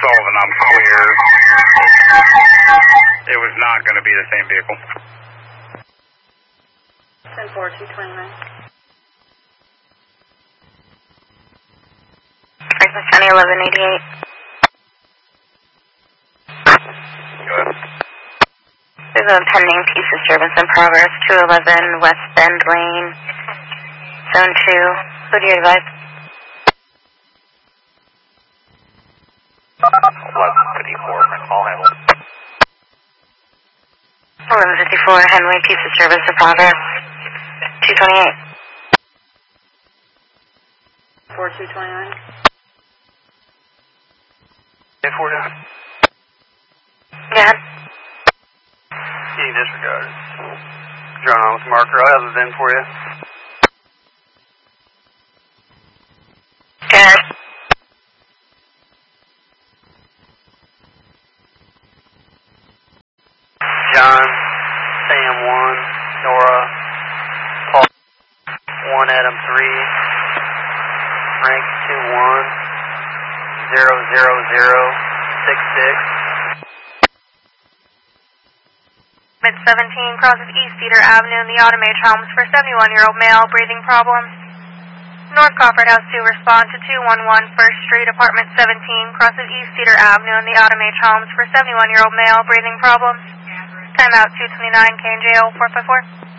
Sullivan, I'm clear. It was not going to be the same vehicle. 10-4, 229. Franklin County 1188. Go ahead. There's a pending piece of disturbance in progress, 211 West Bend Lane, Zone 2. Who do you advise? 1154, call handle. 1154 Henway, piece of disturbance in progress, 228. 4229. Hey, 4 down. Yeah. Getting disregarded. Drone on with marker. I'll have a VIN for you. Good. John, Sam 1, Nora, Paul 1, Adam 3, Frank 21, 00066. Mid-17 crosses East Cedar Avenue in the Automage Homes for 71-year-old male, breathing problems. North Crawford House 2 respond to 211 First Street, Apartment 17, crosses East Cedar Avenue in the Automage Homes for 71-year-old male, breathing problems. Timeout 229, KNJO 454.